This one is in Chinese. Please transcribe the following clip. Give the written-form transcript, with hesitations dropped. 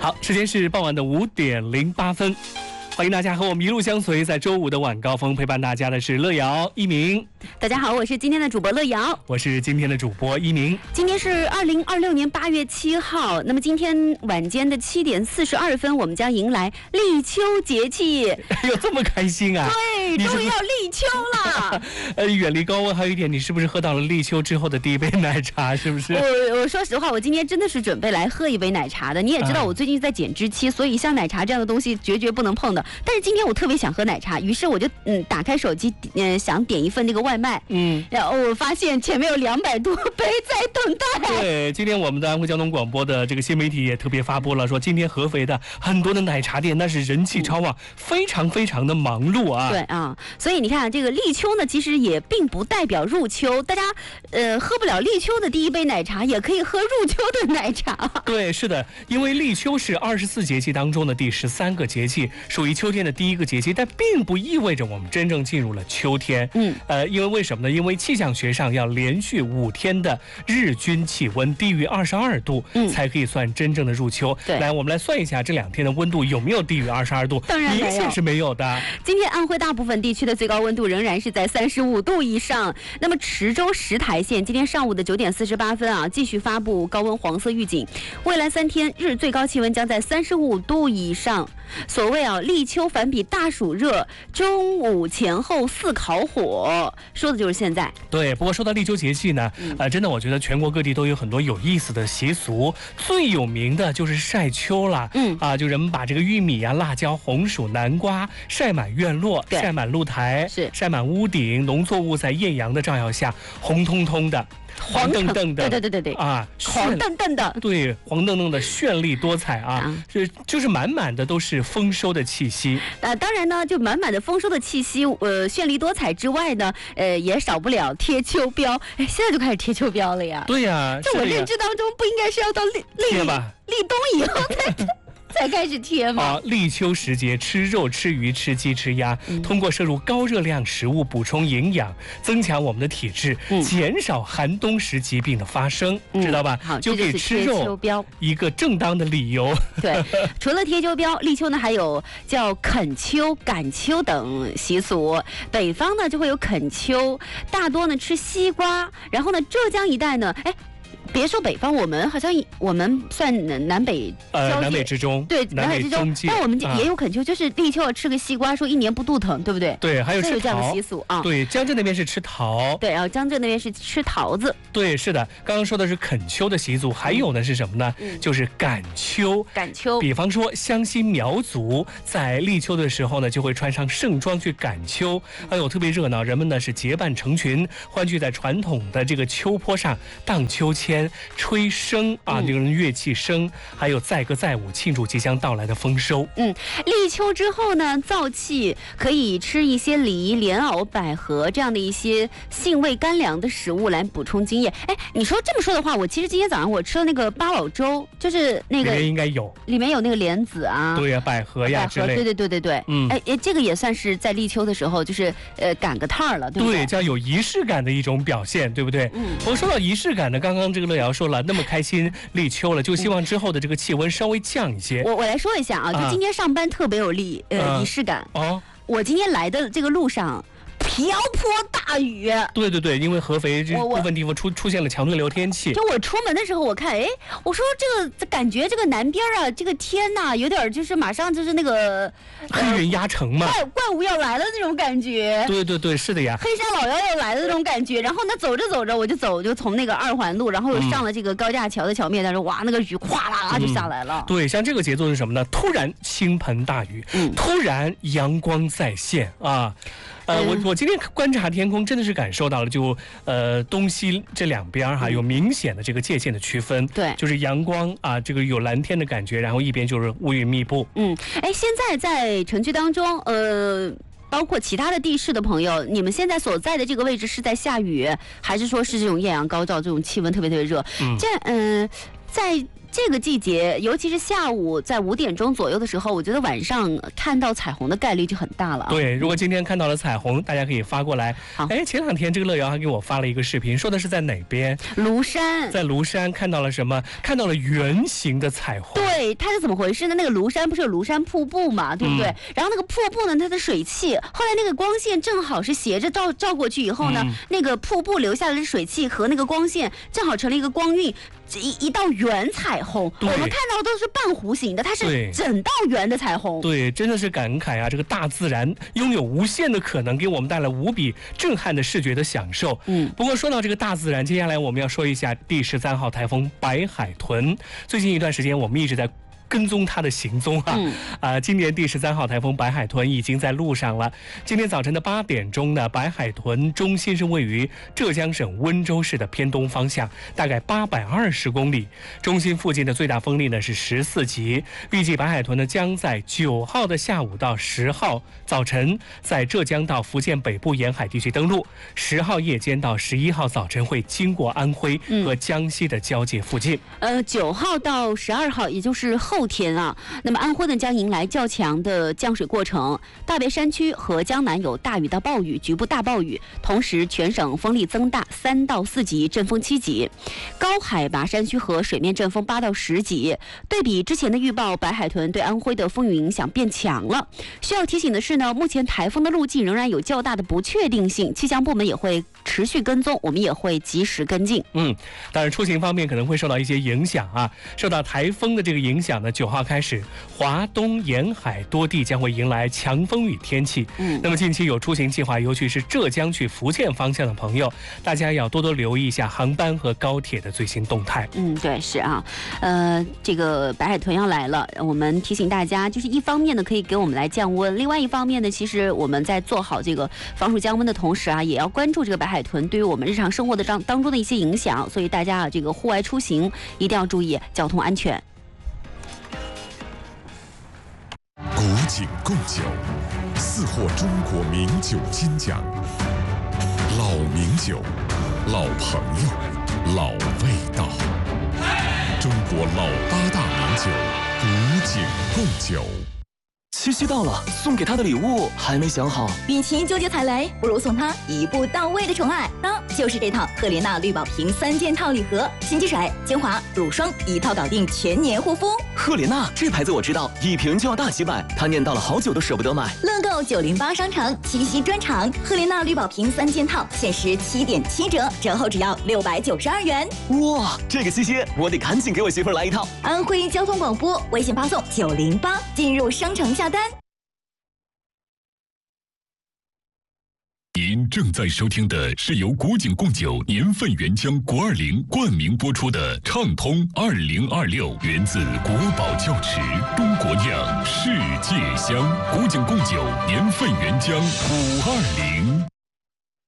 好，时间是傍晚的5:08。欢迎大家和我们一路相随，在周五的晚高峰陪伴大家的是乐瑶、一鸣。 大家好，我是今天的主播乐瑶， 我是今天的主播一鸣。 今天是2026年8月7号，那么今天晚间的7点42分，我们将迎来立秋节气。 有这么开心啊？ 对，终于要立秋了。 远离高温还有一点，你是不是喝到了立秋之后的第一杯奶茶？是不是？ 我说实话，我今天真的是准备来喝一杯奶茶的。你也知道，我最近在减脂期，所以像奶茶这样的东西绝不能碰的。但是今天我特别想喝奶茶，于是我就打开手机，想点一份那个外卖，然后我发现前面有200多杯在等待。 对，今天我们的安徽交通广播的这个新媒体也特别发布了，说今天合肥的很多的奶茶店那是人气超旺，非常的忙碌啊。 对啊，所以你看这个立秋呢，其实也并不代表入秋，大家喝不了立秋的第一杯奶茶，也可以喝入秋的奶茶。 对，是的，因为立秋是24节气当中的第13个节气，属于秋天的第一个节气，但并不意味着我们真正进入了秋天。因为什么呢？因为气象学上要连续5天的日均气温低于22度，才可以算真正的入秋。 对， 来，我们来算一下这2天的温度有没有低于22度？ 当然没有， 明显是没有的。 今天安徽大部分地区的最高温度仍然是在35度以上。那么池州石台县今天上午的9点48分啊，继续发布高温黄色预警，未来3天日最高气温将在35度以上。所谓立秋反比大暑热，中午前后4烤火，说的就是现在。 对，不过说到立秋节气呢，真的我觉得全国各地都有很多有意思的习俗，最有名的就是晒秋了。就人们把这个玉米啊、辣椒、红薯、南瓜晒满院落，晒满露台，晒满屋顶，农作物在艳阳的照耀下红彤彤的。黄澄澄的， 对啊，黄澄澄的， 对，黄澄澄的，绚丽多彩啊，就是满满的都是丰收的气息。 当然呢，就满满的丰收的气息，绚丽多彩之外呢，也少不了贴秋膘。现在就开始贴秋膘了呀？ 对呀， 在我认知当中，不应该是要到立冬以后才开始贴吗？ 立秋时节吃肉吃鱼吃鸡吃鸭，通过摄入高热量食物补充营养，增强我们的体质，减少寒冬时疾病的发生，知道吧？就给吃肉一个正当的理由。 对，除了贴秋膘，立秋呢还有叫啃秋、赶秋等习俗。北方呢就会有啃秋，大多呢吃西瓜，然后呢浙江一带呢，别说北方，我们算南北南北之中， 对，南北之中。但我们也有啃秋，就是立秋吃个西瓜，说1年不肚疼，对不对？ 对，还有吃桃， 这样的习俗啊。 对，江浙那边是吃桃， 对，然后江浙那边是吃桃子。 对，是的。刚刚说的是啃秋的习俗，还有呢是什么呢？就是赶秋。 赶秋， 比方说湘西苗族在立秋的时候呢，就会穿上盛装去赶秋，特别热闹。人们呢是结伴成群，欢聚在传统的这个秋坡上荡秋千。吹笙这个乐器声，还有载歌载舞，庆祝即将到来的丰收。 立秋之后呢，燥气可以吃一些梨、莲藕、百合这样的一些性味甘凉的食物来补充津液。你说这么说的话，我其实今天早上我吃了那个八宝粥，就是那个里面应该有， 里面有那个莲子啊， 对呀，百合呀之类。 对，这个也算是在立秋的时候，就是赶个趟了，对不对？ 对，叫有仪式感的一种表现，对不对？我说到仪式感呢，刚刚这个乐瑶说了，那么开心立秋了，就希望之后的这个气温稍微降一些。 我来说一下就今天上班特别有仪式感。我今天来的这个路上瓢泼大雨。 对，因为合肥这部分地方出现了强对流天气。 就我出门的时候，我看，我说这感觉这个南边这个天呐，有点就是马上就是那个黑云压城嘛， 怪物要来了那种感觉。 对，是的呀， 黑山老妖要来的那种感觉。然后呢，走着我就从那个2环路，然后又上了这个高架桥的桥面，但是哇，那个雨哗啦啦就下来了。 对，像这个节奏是什么呢？突然倾盆大雨，突然阳光再现啊。我今天观察天空，真的是感受到了，就东西这2边有明显的这个界限的区分。 对， 就是阳光这个有蓝天的感觉，然后一边就是乌云密布。 现在在城区当中，包括其他的地市的朋友，你们现在所在的这个位置是在下雨，还是说是这种艳阳高照，这种气温特别热？在这个季节，尤其是下午在5点钟左右的时候，我觉得晚上看到彩虹的概率就很大了。 对，如果今天看到了彩虹，大家可以发过来。好，前2天这个乐瑶还给我发了一个视频，说的是在哪边？ 庐山， 在庐山看到了什么？看到了圆形的彩虹。 对， 对，它是怎么回事呢？那个庐山不是有庐山瀑布嘛，对不对？然后那个瀑布呢，它的水汽，后来那个光线正好是斜着照过去以后呢，那个瀑布留下来的水汽和那个光线正好成了一个光晕，一道圆彩虹。我们看到都是半弧形的，它是整道圆的彩虹。 对，真的是感慨啊！这个大自然拥有无限的可能，给我们带来无比震撼的视觉的享受。不过说到这个大自然，接下来我们要说一下第13号台风白海豚。最近一段时间，我们一直在跟踪它的行踪今年第13号台风白海豚已经在路上了。今天早晨的8点钟呢，白海豚中心是位于浙江省温州市的偏东方向，大概820公里。中心附近的最大风力呢是14级。预计白海豚呢将在9号的下午到10号早晨在浙江到福建北部沿海地区登陆，10号夜间到11号早晨会经过安徽和江西的交界附近。 9号到12号，也就是后天啊，那么安徽呢将迎来较强的降水过程，大别山区和江南有大雨到暴雨，局部大暴雨，同时全省风力增大3到4级，阵风7级，高海拔山区和水面阵风8到10级。对比之前的预报，白海豚对安徽的风雨影响变强了。需要提醒的是呢，目前台风的路径仍然有较大的不确定性，气象部门也会持续跟踪，我们也会及时跟进。 当然出行方面可能会受到一些影响啊。受到台风的这个影响呢，9号开始，华东沿海多地将会迎来强风雨天气。那么近期有出行计划，尤其是浙江去福建方向的朋友，大家要多多留意一下航班和高铁的最新动态。 对，是啊，这个白海豚要来了，我们提醒大家，就是一方面呢可以给我们来降温，另外一方面呢，其实我们在做好这个防暑降温的同时啊，也要关注这个白海豚对于我们日常生活的当中的一些影响，所以大家这个户外出行一定要注意交通安全。 古井贡酒，4获中国名酒金奖。老名酒，老朋友，老味道。中国老8大名酒，古井贡酒。 七夕到了，送给他的礼物还没想好。 与其纠结踩雷，不如送他一步到位的宠爱。就是这套赫莲娜绿宝瓶3件套礼盒，洗洁水、精华、乳霜一套搞定全年护肤。 赫莲娜这牌子我知道，1瓶就要大几百，他念叨了好久都舍不得买。 乐购908商城七夕专场，赫莲娜绿宝瓶3件套限时7.7折，折后只要692元。 哇，这个七夕我得赶紧给我媳妇来一套。 安徽交通广播微信发送908进入商城下单。 您正在收听的是由古井贡酒年份原浆520冠名播出的畅通2026，源自国宝窖池，中国酿，世界香。古井贡酒年份原浆520。